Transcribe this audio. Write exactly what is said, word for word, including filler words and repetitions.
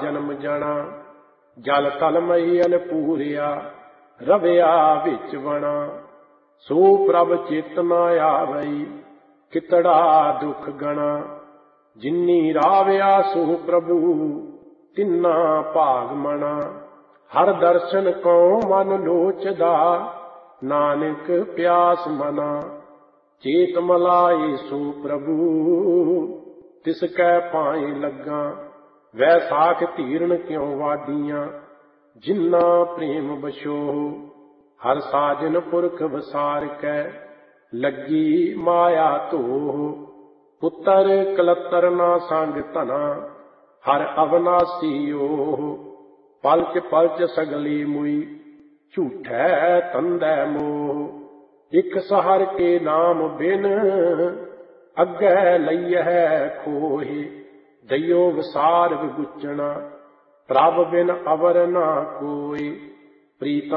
ਜਨਮ ਜਣਾ। ਜਲ ਤਲ ਮਈ ਅਨਪੂਰਿਆ ਰਵਿਆ ਵਿੱਚ ਵਣਾ। ਸੋ ਪ੍ਰਭ ਚਿਤ ਨ ਆਵਈ ਕਿਤੜਾ ਦੁਖ ਗਣਾ। ਜਿਨੀ ਰਾਵਿਆ ਸੋ ਪ੍ਰਭੂ ਤਿੰਨਾ ਭਾਗ ਮਣਾ। ਹਰ ਦਰਸ਼ਨ ਕਉ ਮਨ ਲੋਚਦਾ ਨਾਨਕ ਪਿਆਸ ਮਨਾ। ਚੇਤ ਮਲਾਏ ਸੋ ਪ੍ਰਭੂ ਤਿਸ ਕੈ ਪਾਏ ਲੱਗਾ। ਵੈਸਾਖ ਧੀਰਨ ਕਿਉ ਵਾਡੀਆਂ ਜਿਨਾ ਪ੍ਰੇਮ ਬਸੋ। ਹਰ ਸਾਜਨ ਪੁਰਖ ਵਸਾਰ ਕੈ ਲੱਗੀ ਮਾਇਆ ਧੋਹ। ਪੁੱਤਰ ਕਲਤਰ ਨਾ ਸੰਗ ਧਨਾ ਹਰ ਅਵਨਾਸੀ ਓਹ। ਪਲਚ ਪਲਚ ਸਗਲੀ ਮੁਈ ਝੂਠੈ ਤੰਦੈ ਮੋਹ। ਇਕ ਸਹਰ ਕੇ ਨਾਮ ਬਿਨ ਅੱਗੇ ਲਈਐ ਖੋਹਿ। ਦਈਓ ਵਸਾਰ ਵਿਗੁਚਣਾ ਪ੍ਰਭ ਬਿਨ ਅਵਰ ਨਾ ਕੋਈ। ਪ੍ਰੀਤਮ